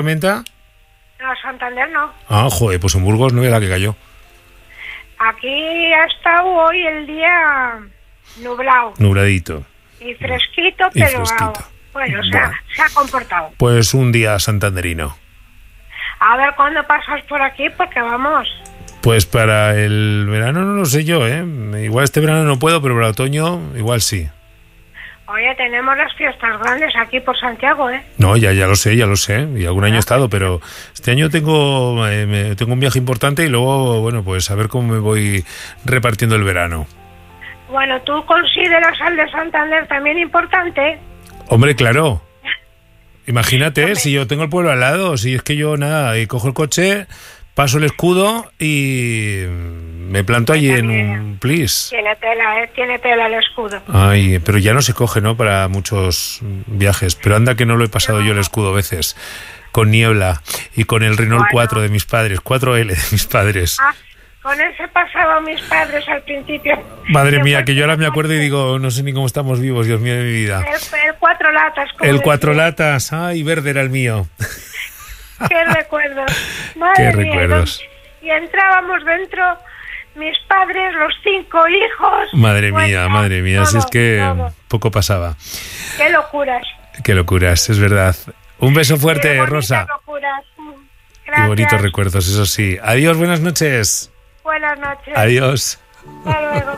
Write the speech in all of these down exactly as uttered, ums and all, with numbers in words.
tormenta? No, Santander no. Ah, joder, pues en Burgos no era la que cayó. Aquí ha estado hoy el día nublado. Nubladito. Y fresquito, Y pero fresquito. bueno, o sea, Bueno. se ha comportado. Pues un día santanderino. A ver cuándo pasas por aquí, porque vamos. Pues para el verano no lo sé yo, ¿eh? Igual este verano no puedo, pero para otoño igual sí. Oye, tenemos las fiestas grandes aquí por Santiago, ¿eh? No, ya ya lo sé, ya lo sé. Y algún año he estado, pero este año tengo, eh, me- tengo un viaje importante y luego, bueno, pues a ver cómo me voy repartiendo el verano. Bueno, ¿tú consideras al de Santander también importante? Hombre, claro. Imagínate, si yo tengo el pueblo al lado, si es que yo nada, y cojo el coche, paso el escudo y me planto allí en un plis. Tiene tela, ¿eh? Tiene tela el escudo. Ay, pero ya no se coge, ¿no? Para muchos viajes. Pero anda que no lo he pasado yo el escudo a veces. Con niebla y con el Renault Bueno. cuatro de mis padres, cuatro ele de mis padres. Ah, con ese pasaba mis padres al principio. Madre mía, que yo ahora me acuerdo y digo, no sé ni cómo estamos vivos, Dios mío de mi vida. El, el cuatro latas. como El decía. cuatro latas, ay, verde era el mío. Qué recuerdos. Madre Qué mía, recuerdos. ¿no? Y entrábamos dentro, mis padres, los cinco hijos. Madre Bueno, mía, madre mía, si todo, es que todo. poco pasaba. Qué locuras. Qué locuras, es verdad. Un beso Qué fuerte, bonitas Rosa. locuras. Qué Gracias. bonitos recuerdos, eso sí. Adiós, buenas noches. Buenas noches. Adiós. Hasta luego.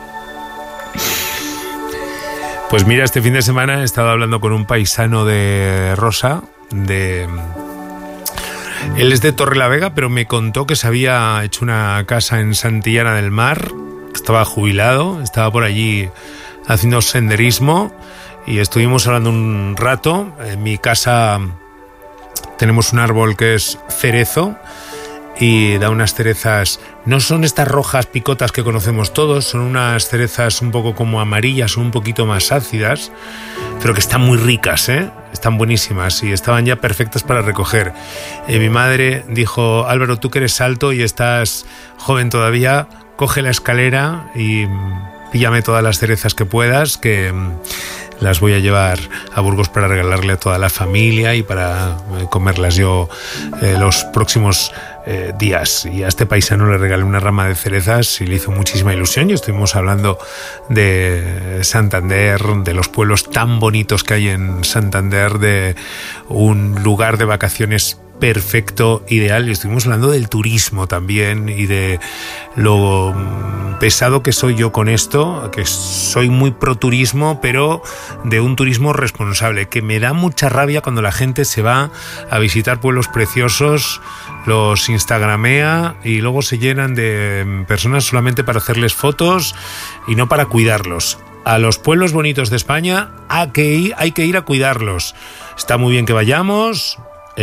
Pues mira, este fin de semana he estado hablando con un paisano de Rosa, de... Él es de Torrelavega, pero me contó que se había hecho una casa en Santillana del Mar, que estaba jubilado, estaba por allí haciendo senderismo y estuvimos hablando un rato. En mi casa tenemos un árbol que es cerezo y da unas cerezas, no son estas rojas picotas que conocemos todos, son unas cerezas un poco como amarillas, son un poquito más ácidas, pero que están muy ricas, ¿eh? Están buenísimas y estaban ya perfectas para recoger. Eh, mi madre dijo, Álvaro, tú que eres alto y estás joven todavía, coge la escalera y mm, píllame todas las cerezas que puedas, que mm, las voy a llevar a Burgos para regalarle a toda la familia y para eh, comerlas yo eh, los próximos eh, días. Y a este paisano le regalé una rama de cerezas y le hizo muchísima ilusión. Y estuvimos hablando de Santander, de los pueblos tan bonitos que hay en Santander, de un lugar de vacaciones perfecto, ideal, y estuvimos hablando del turismo también y de lo pesado que soy yo con esto, que soy muy pro turismo, pero de un turismo responsable, que me da mucha rabia cuando la gente se va a visitar pueblos preciosos, los instagramea y luego se llenan de personas solamente para hacerles fotos y no para cuidarlos. A los pueblos bonitos de España hay que ir, hay que ir a cuidarlos. Está muy bien que vayamos.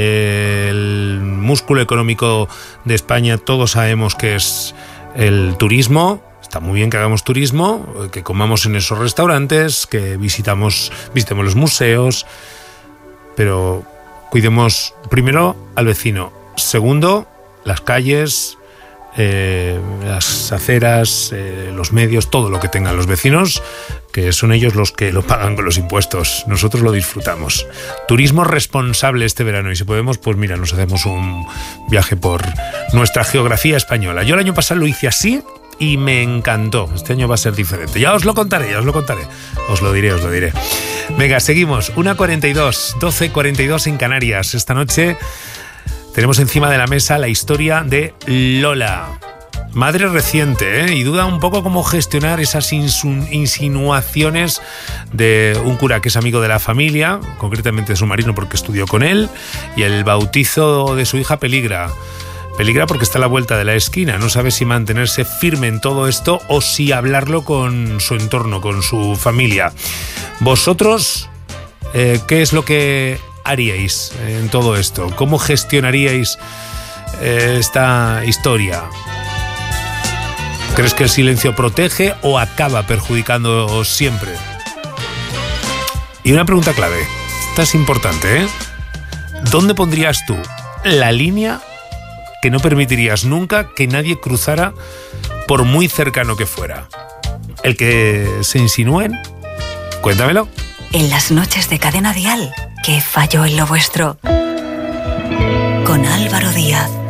El músculo económico de España todos sabemos que es el turismo. Está muy bien que hagamos turismo, que comamos en esos restaurantes, que visitamos, visitemos los museos, pero cuidemos primero al vecino. Segundo, las calles, eh, las aceras, eh, los medios, todo lo que tengan los vecinos, que son ellos los que lo pagan con los impuestos. Nosotros lo disfrutamos. Turismo responsable este verano y si podemos, pues mira, nos hacemos un viaje por nuestra geografía española. Yo el año pasado lo hice así y me encantó. Este año va a ser diferente. Ya os lo contaré, ya os lo contaré. Os lo diré, os lo diré. Venga, seguimos. una cuarenta y dos, doce cuarenta y dos en Canarias. Esta noche tenemos encima de la mesa la historia de Lola. Madre reciente, ¿eh? Y duda un poco cómo gestionar esas insu- insinuaciones de un cura que es amigo de la familia, concretamente de su marido porque estudió con él, y el bautizo de su hija peligra. Peligra porque está a la vuelta de la esquina, no sabe si mantenerse firme en todo esto o si hablarlo con su entorno, con su familia. Vosotros, eh, ¿qué es lo que haríais en todo esto? ¿Cómo gestionaríais eh, esta historia? ¿Crees que el silencio protege o acaba perjudicándoos siempre? Y una pregunta clave, esta es importante, ¿eh? ¿Dónde pondrías tú la línea que no permitirías nunca que nadie cruzara por muy cercano que fuera? ¿El que se insinúen? Cuéntamelo. En las noches de Cadena Dial, ¿qué falló en lo vuestro? con Álvaro Díaz.